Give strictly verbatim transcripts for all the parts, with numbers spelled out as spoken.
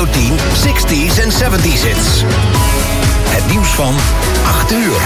top tien zestig's en zeventig's hits. Het nieuws van acht uur.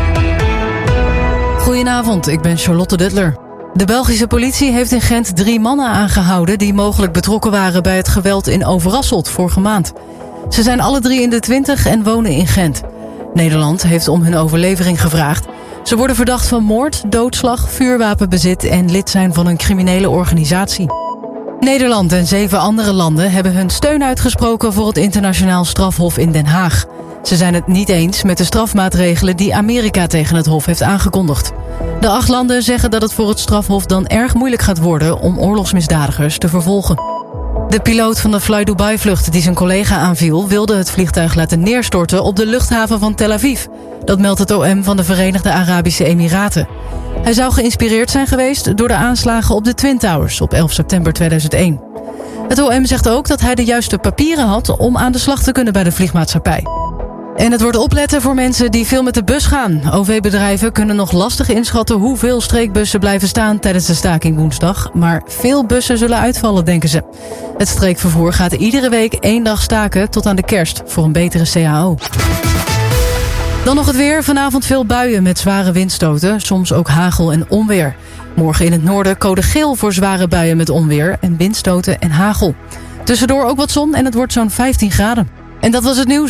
Goedenavond, ik ben Charlotte Duttler. De Belgische politie heeft in Gent drie mannen aangehouden die mogelijk betrokken waren bij het geweld in Overasselt vorige maand. Ze zijn alle drie in de twintig en wonen in Gent. Nederland heeft om hun overlevering gevraagd. Ze worden verdacht van moord, doodslag, vuurwapenbezit en lid zijn van een criminele organisatie. Nederland en zeven andere landen hebben hun steun uitgesproken voor het internationaal strafhof in Den Haag. Ze zijn het niet eens met de strafmaatregelen die Amerika tegen het hof heeft aangekondigd. De acht landen zeggen dat het voor het strafhof dan erg moeilijk gaat worden om oorlogsmisdadigers te vervolgen. De piloot van de Fly Dubai-vlucht die zijn collega aanviel wilde het vliegtuig laten neerstorten op de luchthaven van Tel Aviv. Dat meldt het O M van de Verenigde Arabische Emiraten. Hij zou geïnspireerd zijn geweest door de aanslagen op de Twin Towers op elf september tweeduizend één. Het O M zegt ook dat hij de juiste papieren had om aan de slag te kunnen bij de vliegmaatschappij. En het wordt opletten voor mensen die veel met de bus gaan. O V-bedrijven kunnen nog lastig inschatten hoeveel streekbussen blijven staan tijdens de staking woensdag. Maar veel bussen zullen uitvallen, denken ze. Het streekvervoer gaat iedere week één dag staken tot aan de kerst voor een betere C A O. Dan nog het weer. Vanavond veel buien met zware windstoten. Soms ook hagel en onweer. Morgen in het noorden code geel voor zware buien met onweer en windstoten en hagel. Tussendoor ook wat zon en het wordt zo'n vijftien graden. En dat was het nieuws.